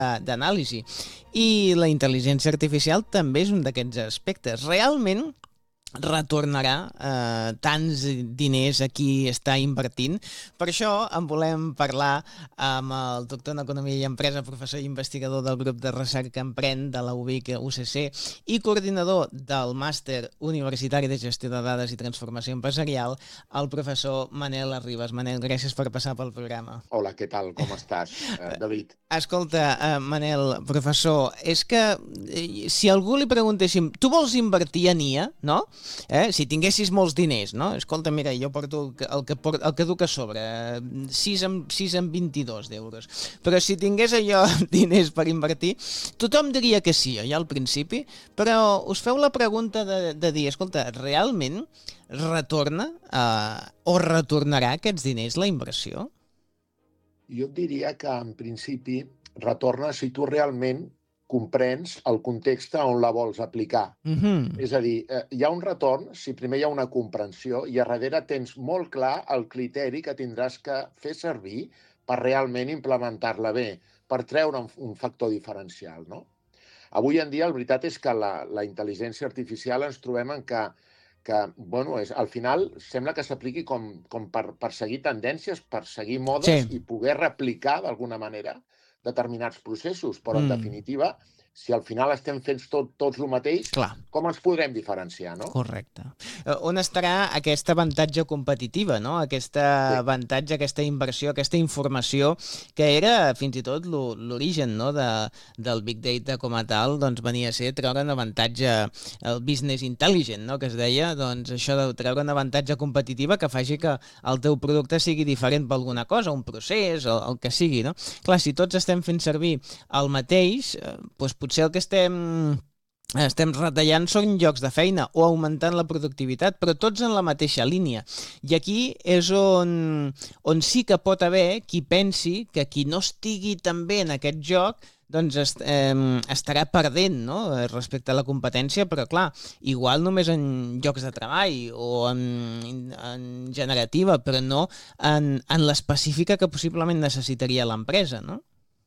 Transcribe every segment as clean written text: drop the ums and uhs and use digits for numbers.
d'anàlisi. I la intel·ligència artificial també és un d'aquests aspectes. Realment retornarà tants diners a qui està invertint. Per això en volem parlar amb el doctor en Economia i Empresa, professor i investigador del grup de recerca Emprèn de la UBIC UCC i coordinador del màster universitari de gestió de dades i transformació empresarial, el professor Manel Arribas. Manel, gràcies per passar pel programa. Hola, què tal? Com estàs, David? Escolta, Manel, professor, és que si a algú li preguntéssim, tu vols invertir en IA, no? Si tinguessis molts diners, no? Escolta, mira, jo porto el que duc a sobre, 6 amb 22 d'euros. Però si tingués allò diners per invertir, tothom diria que sí, ja al principi, però us feu la pregunta de dir, escolta, realment retorna o retornarà aquests diners la inversió? Jo et diria que, en principi, retorna si tu realment comprens el context on la vols aplicar. És a dir, hi ha un retorn si primer hi ha una comprensió i a darrere tens molt clar el criteri que tindràs que fer servir per realment implementar-la bé, per treure un factor diferencial, no? Avui en dia, la veritat és que la intel·ligència artificial ens trobem en que bueno, al final sembla que s'apliqui com per seguir tendències, per seguir modes i poder replicar d'alguna manera determinats processos, però en definitiva, si al final estem fent tots el mateix, com ens podrem diferenciar, no? Correcte. On estarà aquest avantatge competitiva, no? Aquest avantatge, aquesta inversió, aquesta informació, que era fins i tot l'origen, no? del Big Data com a tal, doncs venia a ser treure un avantatge, el business intelligent, no? Que es deia, doncs això de treure un avantatge competitiva que faci que el teu producte sigui diferent per alguna cosa, un procés, el que sigui, no? Clar, si tots estem fent servir el mateix, doncs potser el que estem retallant són llocs de feina o augmentant la productivitat, però tots en la mateixa línia. I aquí és on sí que pot haver qui pensi que qui no estigui tan bé en aquest joc doncs estarà perdent, no? Respecte a la competència, però clar, igual només en llocs de treball o en generativa, però no en l'específica que possiblement necessitaria l'empresa, no?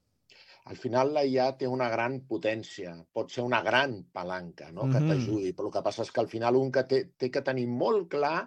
Al final la IA té una gran potència, pot ser una gran palanca, no? Que t'ajudi, però el que passa és que al final un que té que tenir molt clar,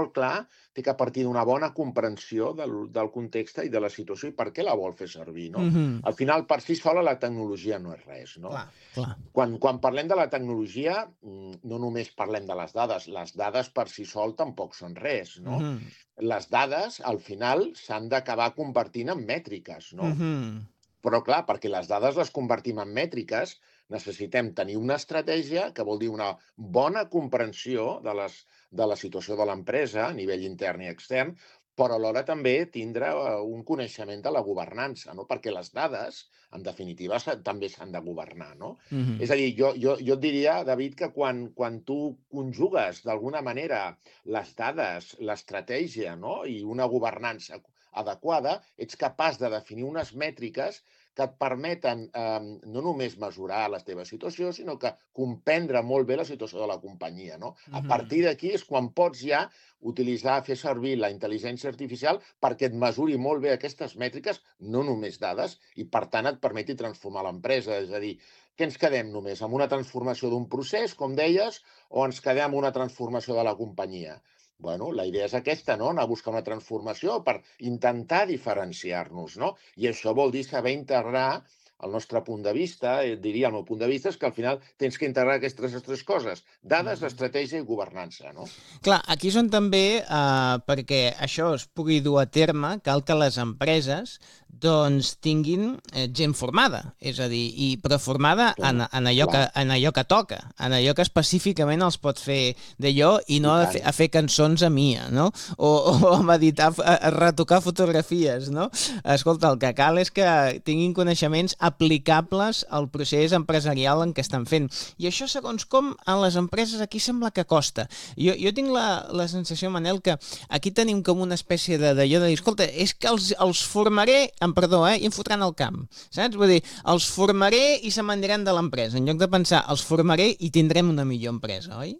té que partir d'una bona comprensió del context i de la situació i per què la vol fer servir, no? Al final, per si sola, la tecnologia no és res, no? Clar. Quan parlem de la tecnologia, no només parlem de les dades per si sol tampoc són res, no? Les dades, al final, s'han d'acabar convertint en mètriques, no? Però, clar, perquè les dades les convertim en mètriques, necessitem tenir una estratègia, que vol dir una bona comprensió de la situació de l'empresa a nivell intern i extern, però alhora també tindre un coneixement de la governança, no? Perquè les dades, en definitiva, també s'han de governar, no? És a dir, jo et diria, David, que quan tu conjugues d'alguna manera les dades, l'estratègia, no? I una governança adequada, ets capaç de definir unes mètriques que et permeten no només mesurar la teva situació, sinó que comprendre molt bé la situació de la companyia, no? A partir d'aquí és quan pots ja utilitzar, fer servir la intel·ligència artificial perquè et mesuri molt bé aquestes mètriques, no només dades, i per tant et permeti transformar l'empresa. És a dir, què ens quedem només? Amb una transformació d'un procés, com deies, o ens quedem amb una transformació de la companyia? Bueno, la idea és aquesta, no? Anar a buscar una transformació per intentar diferenciar-nos, no? I això vol dir saber integrar el nostre punt de vista, diria el meu punt de vista, és que al final tens que integrar aquestes tres coses, dades, estratègia i governança, no? Clar, aquí són també, perquè això es pugui dur a terme, cal que les empreses doncs tinguin gent formada, és a dir, però formada en allò que toca, en allò que específicament els pot fer d'allò i no a fer cançons a Mia, no? O a meditar, a retocar fotografies, no? Escolta, el que cal és que tinguin coneixements aplicables al procés empresarial en què estan fent. I això, segons com, en les empreses aquí sembla que costa. Jo tinc la sensació, Manel, que aquí tenim com una espècie d'allò de dir, escolta, és que els formaré, perdó, i em fotran al camp, saps? Vull dir, els formaré i se m'aniran de l'empresa, en lloc de pensar, els formaré i tindrem una millor empresa, oi?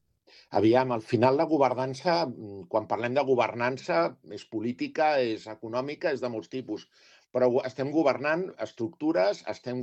Aviam, al final la governança, quan parlem de governança, és política, és econòmica, és de molts tipus, però estem governant estructures, estem